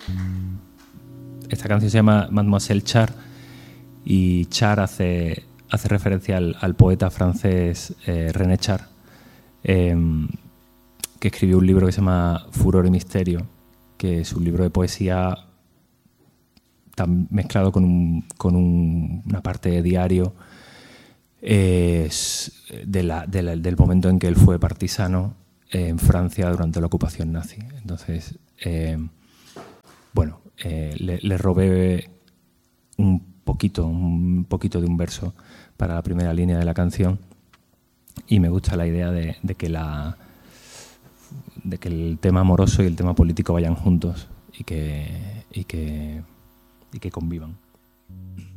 Esta canción se llama Mademoiselle Char, y Char hace referencia al poeta francés René Char, que escribió un libro que se llama Furor y Misterio, que es un libro de poesía mezclado con una parte de diario del momento en que él fue partisano en Francia durante la ocupación nazi. Entonces, le robé un poquito de un verso para la primera línea de la canción, y me gusta la idea de que el tema amoroso y el tema político vayan juntos y que convivan.